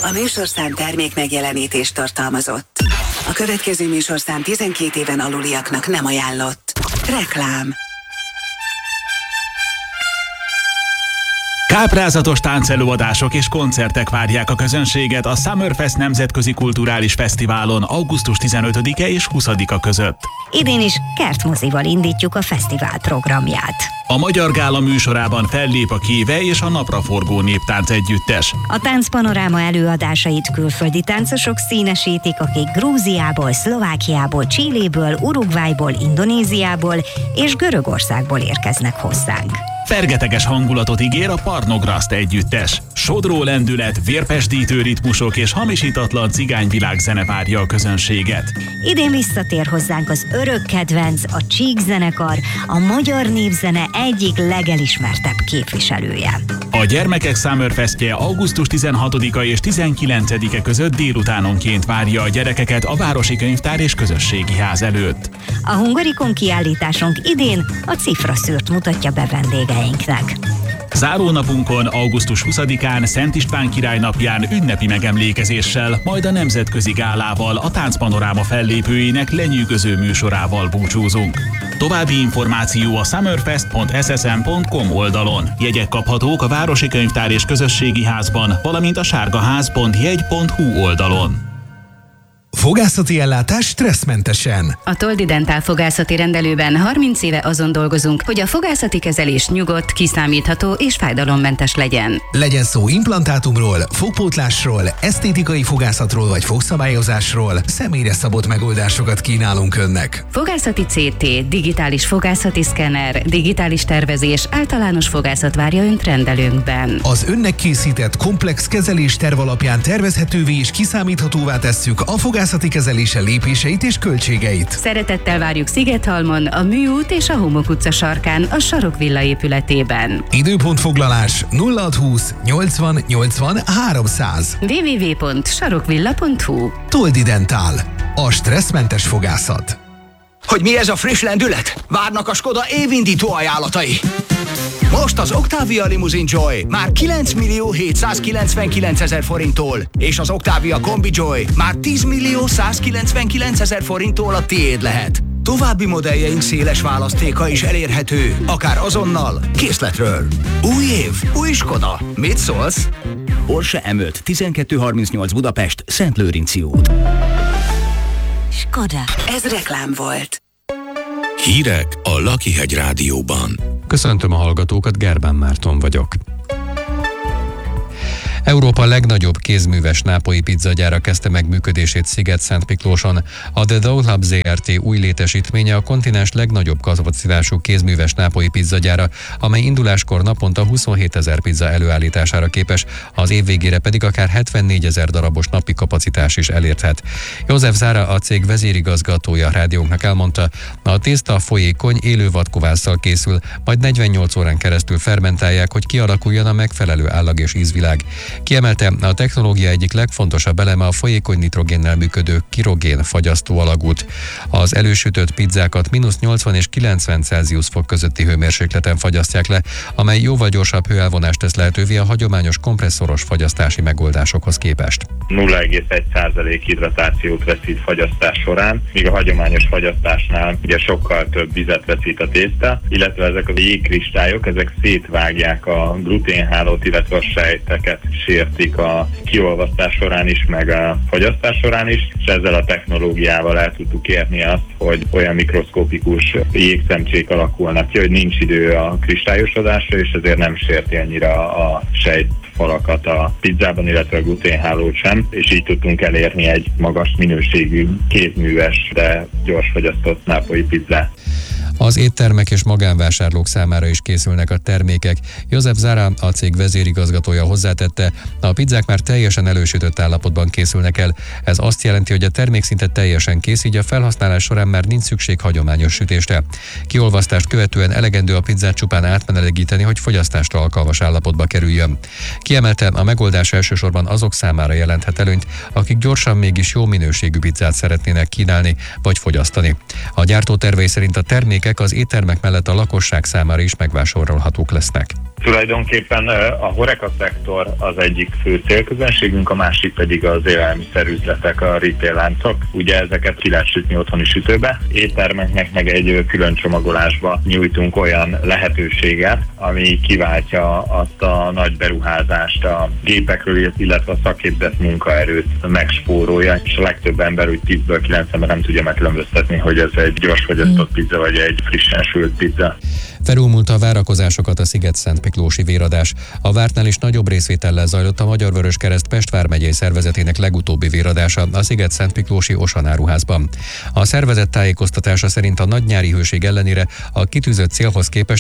A műsorszám termék megjelenítést tartalmazott. A következő műsorszám 12 éven aluliaknak nem ajánlott. Reklám. Káprázatos táncelőadások és koncertek várják a közönséget a Summerfest Nemzetközi Kulturális Fesztiválon augusztus 15-e és 20-a között. Idén is kertmozival indítjuk a fesztivál programját. A Magyar Gála műsorában fellép a Kéve és a Napraforgó néptánc együttes. A táncpanoráma előadásait külföldi táncosok színesítik, akik Grúziából, Szlovákiából, Chiléből, Uruguayból, Indonéziából és Görögországból érkeznek hozzánk. Fergeteges hangulatot ígér a Parnograszt együttes. Sodró lendület, vérpesdítő ritmusok és hamisítatlan cigányvilágzene várja a közönséget. Idén visszatér hozzánk az örök kedvenc, a Csík zenekar, a magyar népzene egyik legelismertebb képviselője. A Gyermekek Summerfestje augusztus 16-a és 19-e között délutánonként várja a gyerekeket a Városi Könyvtár és Közösségi Ház előtt. A Hungarikon kiállításunk idén a cifraszűrt mutatja be vendégeinknek. Zárónapunkon, augusztus 20-án, Szent István király napján ünnepi megemlékezéssel, majd a nemzetközi gálával, a táncpanoráma fellépőinek lenyűgöző műsorával búcsúzunk. További információ a summerfest.ssm.com oldalon. Jegyek kaphatók a Városi Könyvtár és Közösségi Házban, valamint a sárgaház.jegy.hu oldalon. Fogászati ellátás stresszmentesen. A Toldi Dentál fogászati rendelőben 30 éve azon dolgozunk, hogy a fogászati kezelés nyugodt, kiszámítható és fájdalommentes legyen. Legyen szó implantátumról, fogpótlásról, esztétikai fogászatról vagy fogszabályozásról, személyre szabott megoldásokat kínálunk önnek. Fogászati CT, digitális fogászati szkenner, digitális tervezés, általános fogászat várja önt rendelőnkben. Az önnek készített komplex kezelés terv alapján tervezhetővé és kiszámíthatóvá tesszük a fogászati kezelése lépéseit és költségeit. Szeretettel várjuk Szigethalmon, a Műút és a Homok utca sarkán, a Sarokvilla épületében. Időpontfoglalás 0620 80 80 300. www.sarokvilla.hu. Toldi Dentál. A stresszmentes fogászat. Hogy mi ez a friss lendület? Várnak a Skoda évindító ajánlatai. Most az Octavia Limousine Joy már 9 millió 799 000 forinttól, és az Octavia Combi Joy már 10 millió 199 000 forinttól a tiéd lehet. További modelljeink széles választéka is elérhető, akár azonnal, készletről. Új év, új Skoda. Mit szólsz? Porsche M5 1238 Budapest, Szentlőrinci út. Skoda. Ez reklám volt. Hírek a Lakihegy Rádióban. Köszöntöm a hallgatókat, Gerbán Márton vagyok. Európa legnagyobb kézműves nápolyi pizzagyára kezdte meg működését Sziget-Szentmiklóson. A The Dough Lab Zrt. Új létesítménye a kontinens legnagyobb kapacitású kézműves nápolyi pizzagyára, amely induláskor naponta 27 000 pizza előállítására képes, az év végére pedig akár 74 000 darabos napi kapacitás is elérhet. József Zára, a cég vezérigazgatója rádiónknak elmondta, a tészta folyékony, élő vadkovásszal készül, majd 48 órán keresztül fermentálják, hogy kialakuljon a megfelelő állag és ízvilág. Kiemelte, a technológia egyik legfontosabb eleme a folyékony nitrogénnel működő kirogén fagyasztó alagút. Az elősütött pizzákat -80 és 90 Celsius fok közötti hőmérsékleten fagyasztják le, amely jóval gyorsabb hőelvonást tesz lehetővé a hagyományos kompresszoros fagyasztási megoldásokhoz képest. 0,1% hidratációt veszít fagyasztás során, míg a hagyományos fagyasztásnál ugye sokkal több vizet veszít a tészta, illetve ezek a jégkristályok, ezek szétvágják a gluténhálót, illetve a sejteket sértik a kiolvasztás során is, meg a fagyasztás során is, és ezzel a technológiával el tudtuk érni azt, hogy olyan mikroszkopikus jégszemcsék alakulnak ki, hogy nincs idő a kristályosodásra, és ezért nem sérti annyira a sejtfalakat a pizzában, illetve a gluténhálót sem, és így tudtunk elérni egy magas minőségű, kézműves, de gyors fagyasztott nápolyi pizzát. Az éttermek és magánvásárlók számára is készülnek a termékek. József Zára, a cég vezérigazgatója hozzátette, a pizzák már teljesen elősütött állapotban készülnek el. Ez azt jelenti, hogy a termék szinte teljesen kész, így a felhasználás során már nincs szükség hagyományos sütésre. Kiolvasztást követően elegendő a pizzát csupán átmenelegíteni, hogy fogyasztásra alkalmas állapotba kerüljön. Kiemelte, a megoldás elsősorban azok számára jelenthet előnyt, akik gyorsan mégis jó minőségű pizzát szeretnének kínálni vagy fogyasztani. A gyártó tervei szerint a termékek az éttermek mellett a lakosság számára is megvásárolhatók lesznek. Tulajdonképpen a HoReCa szektor az egyik fő célközönségünk, a másik pedig az élelmiszerüzletek, a retail láncok. Ugye ezeket ki lehet sütni otthoni sütőbe. Éttermeknek meg egy külön csomagolásba nyújtunk olyan lehetőséget, ami kiváltja azt a nagy beruházást a gépekről, illetve a szakképzett munkaerőt megspórolja, és a legtöbb ember úgy 10-ből 9-ben nem tudja megkülönböztetni, hogy ez egy gyorsfogyasztott pizza vagy egy frissen sült pizza. Felülmúlta a várakozásokat a Sziget-Szentmiklósi véradás. A vártnál is nagyobb részvétellel zajlott a Magyar Vöröskereszt Pest vármegyei szervezetének legutóbbi véradása a Sziget-Szentmiklósi Osanáruházban. A szervezet tájékoztatása szerint a nagy nyári hőség ellenére a kitűzött célhoz képest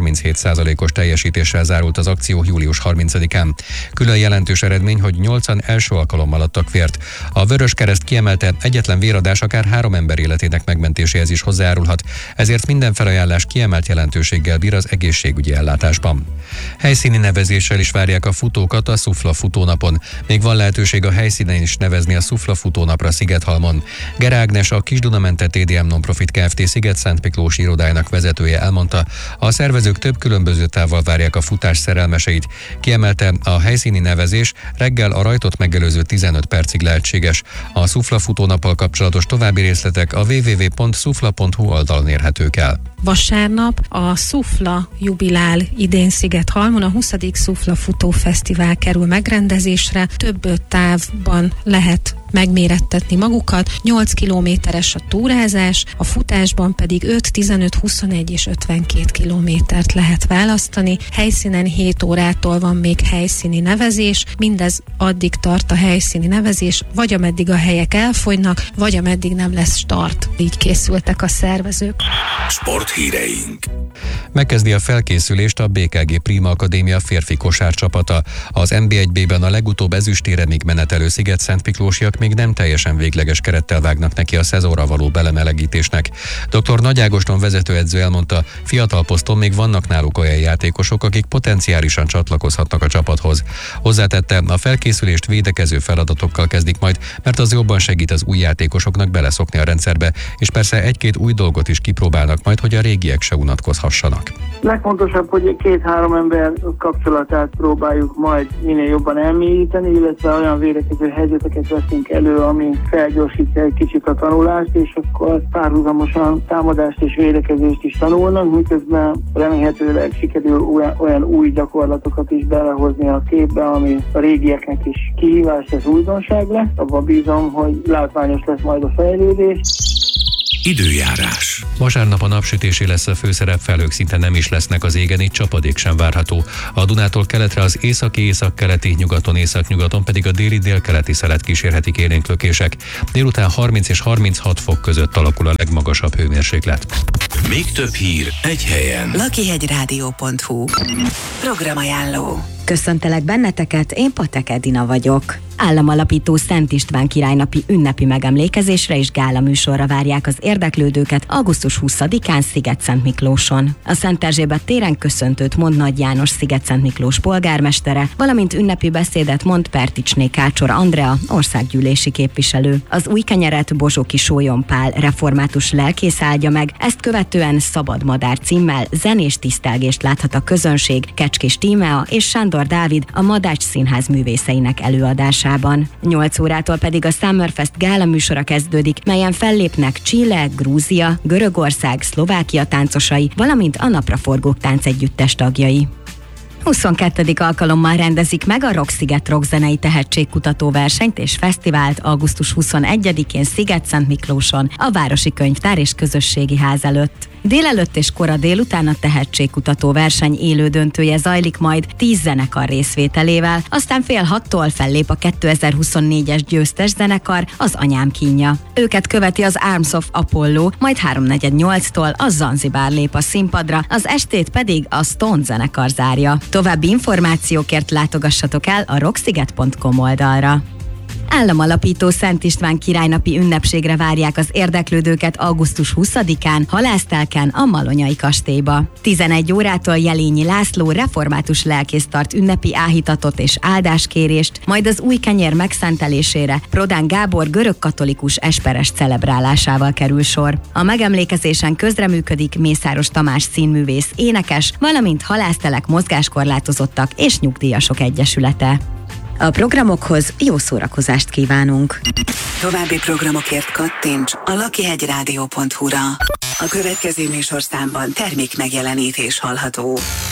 137%-os teljesítéssel zárult az akció július 30-án. Külön jelentős eredmény, hogy 8-an első alkalommal adtak vért. A Vöröskereszt kiemelte, egyetlen véradás akár 3 ember életének megmentéséhez is hozzájárulhat, ezért minden felajánlás kiemelt jelentőséggel bír az egészségügyi ellátásban. Helyszíni nevezéssel is várják a futókat a Szufla futónapon. Még van lehetőség a helyszínen is nevezni a Szufla futónapra Szigethalmon. Gere Ágnes, a Kis-Dunamente TDM Nonprofit Kft. Sziget-Szentmiklós irodájának vezetője elmondta, a szervezők több különböző távval várják a futás szerelmeseit. Kiemelte, a helyszíni nevezés reggel a rajtot megelőző 15 percig lehetséges. A Szufla futónappal kapcsolatos további részletek a www.szufla.hu oldalon érhetők el. Vasárnap a Szufla jubilál idén Szigethalmon, a 20. Szufla Futófesztivál kerül megrendezésre, több távban lehet megmérettetni magukat, 8 kilométeres a túrázás, a futásban pedig 5, 15, 21 és 52 kilométert lehet választani. Helyszínen 7 órától van még helyszíni nevezés, mindez addig tart a helyszíni nevezés, vagy ameddig a helyek elfogynak, vagy ameddig nem lesz start. Így készültek a szervezők. Sporthíreink. Megkezdi a felkészülést a BKG Prima Akadémia férfi kosárcsapata. Az NB1B-ben a legutóbb ezüstéremig menetelő Sziget-Szentmiklósiak még nem teljesen végleges kerettel vágnak neki a szezonra való belemelegítésnek. Dr. Nagy Ágoston vezetőedző elmondta, fiatal poszton még vannak náluk olyan játékosok, akik potenciálisan csatlakozhatnak a csapathoz. Hozzátette, a felkészülést védekező feladatokkal kezdik majd, mert az jobban segít az új játékosoknak beleszokni a rendszerbe, és persze egy-két új dolgot is kipróbálnak majd, hogy a régiek se unatkozhassanak. Legfontosabb, hogy 2-3 ember kapcsolatát próbáljuk majd minél jobban elmélyíteni, illetve olyan védekező helyzeteket veszünk elő, ami felgyorsítja egy kicsit a tanulást, és akkor párhuzamosan támadást és védekezést is tanulnak, miközben remélhetőleg sikerül olyan új gyakorlatokat is belehozni a képbe, ami a régieknek is kihívás, ez újdonság lesz. Abban bízom, hogy látványos lesz majd a fejlődés. Időjárás. Vasárnap a napsütésé lesz a főszerep, felhők szinte nem is lesznek az égen, itt csapadék sem várható. A Dunától keletre az északi-északkeleti, nyugaton északnyugaton pedig a déli-délkeleti szelet kísérhetik élénklökések. Délután 30 és 36 fok között alakul a legmagasabb hőmérséklet. Még több hír egy helyen. lakihegyradio.hu Programajánló. Köszöntelek benneteket, én Patek Edina vagyok. Államalapító Szent István királynapi ünnepi megemlékezésre és gála műsorra várják az érdeklődőket augusztus 20-án Sziget-Szentmiklóson. A Szent Erzsébet téren köszöntőt mond Nagy János Sziget-Szentmiklós polgármestere, valamint ünnepi beszédet mond Perticsné Kácsor Andrea, országgyűlési képviselő. Az új kenyeret Bozsóki Sólyom Pál református lelkész áldja meg, ezt követően Szabad Madár címmel zenés tisztelgést láthat a közönség Kecskés Tímea és Sándor Dávid a Madács Színház művészeinek előadásában. 8 órától pedig a Summerfest gála műsora kezdődik, melyen fellépnek Chile, Grúzia, Görögország, Szlovákia táncosai, valamint a Napraforgók táncegyüttes tagjai. 22. alkalommal rendezik meg a Rocksziget rockzenei tehetségkutató versenyt és fesztivált augusztus 21-én Sziget-Szentmiklóson, a Városi Könyvtár és Közösségi Ház előtt. Délelőtt és kora délután a tehetségkutató verseny élő döntője zajlik majd 10 zenekar részvételével, aztán fél 6-tól fellép a 2024-es győztes zenekar, az Anyám kínja. Őket követi az Arms of Apollo, majd 3:48-tól a Zanzibár lép a színpadra, az estét pedig a Stone zenekar zárja. További információkért látogassatok el a rocksziget.com oldalra. Államalapító Szent István királynapi ünnepségre várják az érdeklődőket augusztus 20-án Halásztelken a Malonyai kastélyba. 11 órától Jelényi László református lelkész tart ünnepi áhítatot és áldáskérést, majd az új kenyér megszentelésére Prodán Gábor görögkatolikus esperes celebrálásával kerül sor. A megemlékezésen közreműködik Mészáros Tamás színművész énekes, valamint halásztelek mozgáskorlátozottak és nyugdíjasok egyesülete. A programokhoz jó szórakozást kívánunk! További programokért kattints a lakihegyradio.hu-ra. A következő műsorszámban termék megjelenítés hallható.